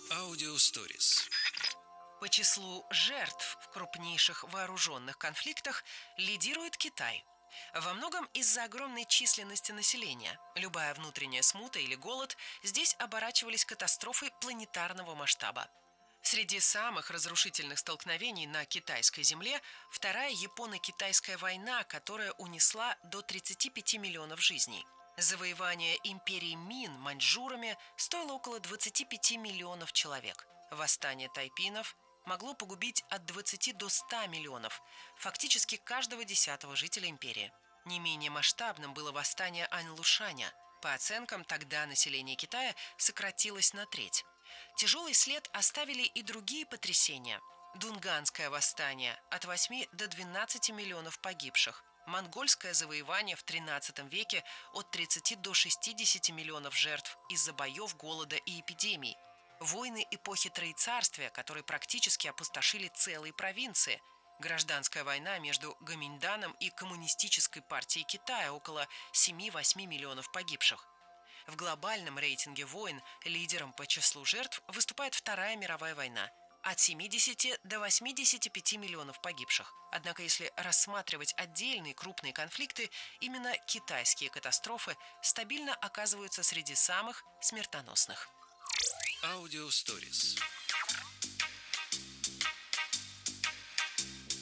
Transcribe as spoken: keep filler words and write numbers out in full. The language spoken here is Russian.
Аудиосторис. По числу жертв в крупнейших вооруженных конфликтах лидирует Китай. Во многом из-за огромной численности населения. Любая внутренняя смута или голод здесь оборачивались катастрофой планетарного масштаба. Среди самых разрушительных столкновений на китайской земле Вторая Японо-Китайская война, которая унесла до тридцати пяти миллионов жизней. Завоевание империи Мин маньчжурами стоило около двадцати пяти миллионов человек. Восстание тайпинов могло погубить от двадцати до ста миллионов, фактически каждого десятого жителя империи. Не менее масштабным было восстание Аньлушаня. По оценкам, тогда население Китая сократилось на треть. Тяжелый след оставили и другие потрясения. Дунганское восстание – от восьми до двенадцати миллионов погибших. Монгольское завоевание в тринадцатом веке – от тридцати до шестидесяти миллионов жертв из-за боев, голода и эпидемий. Войны эпохи Троецарствия, которые практически опустошили целые провинции. Гражданская война между Гоминьданом и Коммунистической партией Китая – около семи-восьми миллионов погибших. В глобальном рейтинге войн лидером по числу жертв выступает Вторая мировая война – от семидесяти до восьмидесяти пяти миллионов погибших. Однако, если рассматривать отдельные крупные конфликты, именно китайские катастрофы стабильно оказываются среди самых смертоносных. Аудиосторис.